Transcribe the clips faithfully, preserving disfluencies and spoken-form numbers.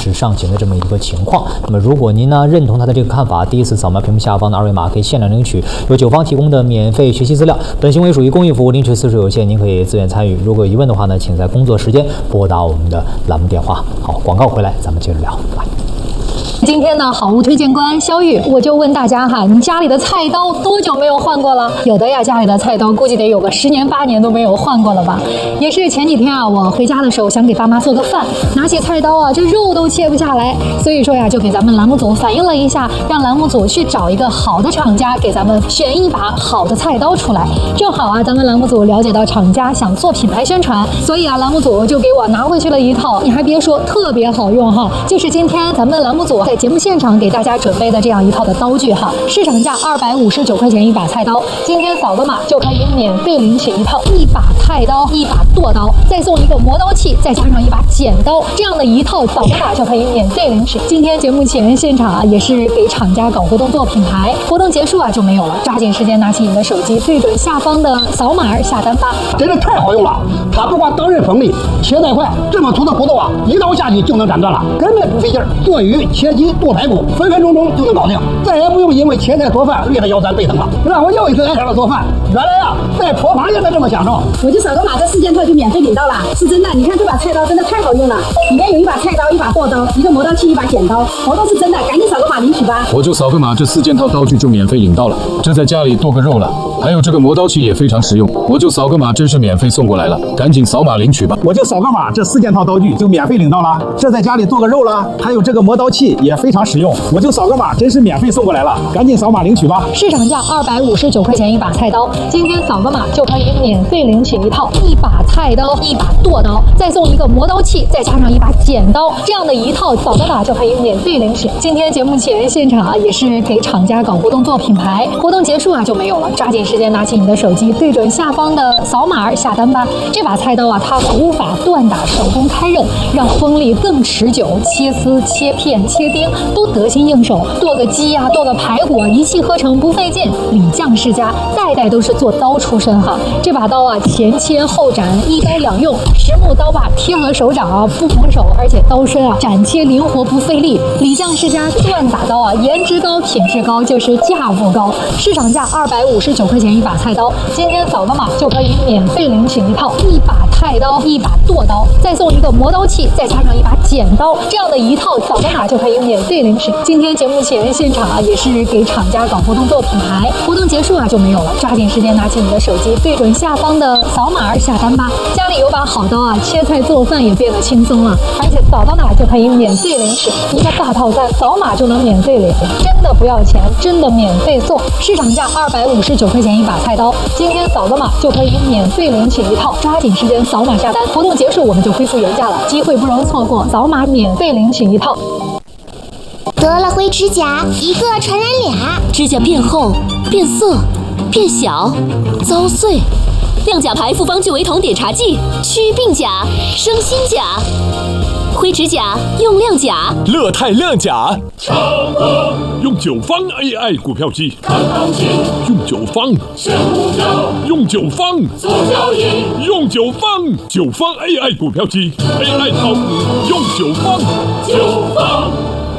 值上行的这么一个情况。那么如果您呢认同他的这个看法，第一次扫描屏幕下方的二维码可以限量领取由九方提供的免费学习资料。本行为属于公益服务，领取次数有限，您可以自愿参与。如果有疑问的话呢，请在工作时间拨打我们的栏目电话。好，广告回来咱们接着聊。来。 今天呢，好物推荐官肖玉，我就问大家哈，你家里的菜刀多久没有换过了？有的呀，家里的菜刀估计得有个十年八年都没有换过了吧？也是前几天啊，我回家的时候想给爸妈做个饭，拿起菜刀啊，这肉都切不下来，所以说呀，就给咱们栏目组反映了一下，让栏目组去找一个好的厂家给咱们选一把好的菜刀出来。正好啊，咱们栏目组了解到厂家想做品牌宣传，所以啊，栏目组就给我拿回去了一套，你还别说，特别好用哈，就是今天咱们栏目组在节目现场给大家准备的这样一套的刀具哈，市场价二百五十九块钱一把菜刀，今天扫个码就可以免费领取一套一把菜刀、一把剁刀，再送一个磨刀器，再加上一把剪刀，这样的一套扫个码就可以免费领取。今天节目前现场啊，也是给厂家搞活动做品牌，活动结束啊就没有了，抓紧时间拿起你的手机，对准下方的扫码下单吧。 真的太好用了，它不光刀刃锋利，切带快，这么粗的骨头啊，一刀下去就能斩断了，根本不费劲儿。剁鱼、切鸡、剁排骨，分分钟钟就能搞定，再也不用因为切菜做饭累得腰酸背疼了。让我又一次爱上了做饭，原来啊，在厨房也能这么享受。 我就扫个码，这四件套就免费领到了，是真的。你看这把菜刀真的太好用了，里面有一把菜刀、一把剁刀、一个磨刀器、一把剪刀，活动是真的，赶紧扫个码领取吧。 我就扫个码，这四件套刀具就免费领到了，这在家里剁个肉了。还有这个磨刀器也非常实用，我就扫个码，真是免费送过来了，赶紧扫码领取吧。 我就扫个码，这四件套刀具就免费领到了，这在家里剁个肉了。还有这个磨刀器也非常实用，我就扫个码，真是免费送过来了，赶紧扫码领取吧。 市场价二百五十九块钱一把菜刀，今天扫个码就可以免费领取一套一把菜刀、一把剁刀，再送一个磨刀器，再加上一把剪刀，这样的一套扫个码就可以免费领取。今天节目前现场啊，也是给厂家搞活动做品牌，活动结束啊就没有了，抓紧时间拿起你的手机，对准下方的扫码下单吧。这把菜刀啊，它古法锻打，手工开刃，让锋利更持久，切丝、切片、切丁都得心应手，剁个鸡呀、啊、剁个排骨啊，一气呵成不费劲。李将世家代代都是做刀出身哈，这把刀啊前切后斩，一刀两用，实木刀把贴合手掌啊，不缝手，而且刀身啊斩切灵活不费力。李将世家锻打刀啊，颜值高、品质高，就是价不高。市场价二百五十九块钱一把菜刀，今天扫个码就可以免费领取一套一把菜刀、一把剁刀，再送一个磨刀器，再加上一把剪刀，这样的一套扫个码就可以免费领取。今天节目前现场啊，也是给厂家搞活动做品牌，活动结束啊就没有了，抓紧时间拿起你的手机，对准下方的扫码下单吧。家里有把好刀啊，切菜做饭也变得轻松了，而且扫到哪就可以免费领取一个大套餐，扫码就能免费领，真的不要钱，真的免费送。市场价二百五十九块钱一把菜刀，今天扫个码就可以免费领取一套，抓紧时间扫码下单，活动结束我们就恢复原价了，机会不容错过，扫码免费领取一套。 得了灰指甲，一个传染俩， 指甲变厚、变色、变小、遭碎。亮甲牌复方聚维酮碘茶剂，祛病甲、生新甲。灰指甲用亮甲， 乐泰亮甲。用九方 A I 股票机，用九方，用九方，用九方，九方 A I 股票机 ，A I 炒股用九方，九方。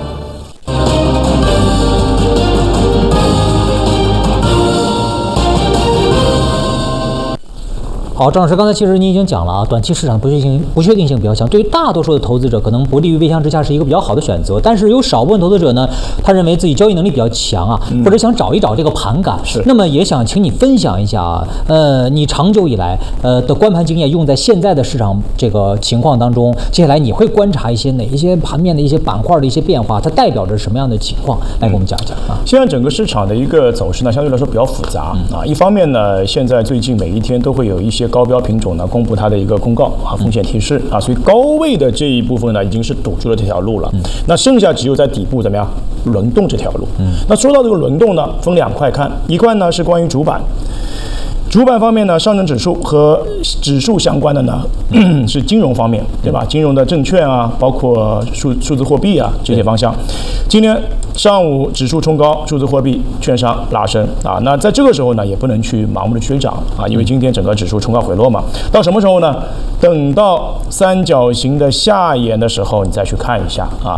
好，张老师，刚才其实您已经讲了啊，短期市场不确定性不确定性比较强，对于大多数的投资者可能不利于未强之下是一个比较好的选择。但是有少部分投资者呢，他认为自己交易能力比较强啊，或者想找一找这个盘感，是。那么也想请你分享一下啊，呃，你长久以来呃的观盘经验用在现在的市场这个情况当中，接下来你会观察一些哪一些盘面的一些板块的一些变化，它代表着什么样的情况？来给我们讲一讲啊。 现在整个市场的一个走势呢，相对来说比较复杂、嗯、啊。一方面呢，现在最近每一天都会有一些高标品种呢公布它的一个公告啊，风险提示啊，所以高位的这一部分呢已经是堵住了这条路了。嗯、那剩下只有在底部怎么样轮动这条路。嗯、那说到这个轮动呢，分两块看，一块呢是关于主板。主板方面呢，上证指数和指数相关的呢是金融方面，对吧？金融的证券啊，包括数数字货币啊这些方向。今天上午指数冲高，数字货币、券商拉升啊。那在这个时候呢，也不能去盲目的追涨啊，因为今天整个指数冲高回落嘛。到什么时候呢？等到三角形的下沿的时候，你再去看一下啊。